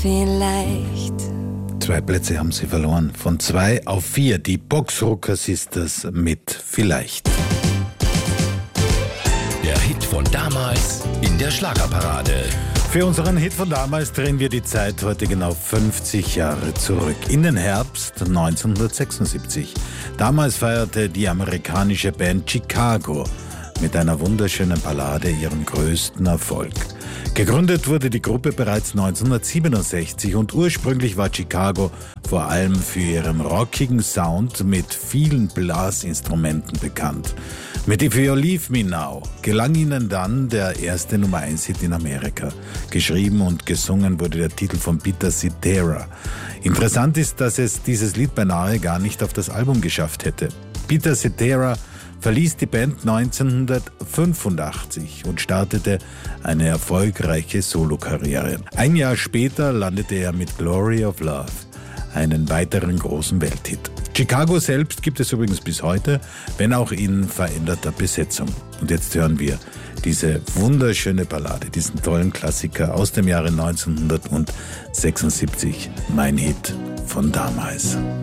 Vielleicht. 2 Plätze haben sie verloren. Von 2 auf 4. Die Boxrucker Sisters mit Vielleicht. Der Hit von damals in der Schlagerparade. Für unseren Hit von damals drehen wir die Zeit heute genau 50 Jahre zurück. In den Herbst 1976. Damals feierte die amerikanische Band Chicago mit einer wunderschönen Ballade ihren größten Erfolg. Gegründet wurde die Gruppe bereits 1967 und ursprünglich war Chicago vor allem für ihren rockigen Sound mit vielen Blasinstrumenten bekannt. Mit If You Leave Me Now gelang ihnen dann der erste Nummer-1-Hit in Amerika. Geschrieben und gesungen wurde der Titel von Peter Cetera. Interessant ist, dass es dieses Lied beinahe gar nicht auf das Album geschafft hätte. Peter Cetera verließ die Band 1985 und startete eine erfolgreiche Solokarriere. Ein Jahr später landete er mit Glory of Love einen weiteren großen Welthit. Chicago selbst gibt es übrigens bis heute, wenn auch in veränderter Besetzung. Und jetzt hören wir diese wunderschöne Ballade, diesen tollen Klassiker aus dem Jahre 1976, mein Hit von damals.